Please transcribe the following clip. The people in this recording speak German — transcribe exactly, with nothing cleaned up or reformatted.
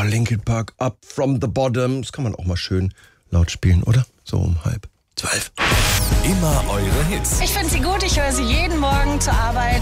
Linkin Park, Up From The Bottom. Das kann man auch mal schön laut spielen, oder? So um halb zwölf. Immer eure Hits. Ich finde sie gut, ich höre sie jeden Morgen zur Arbeit.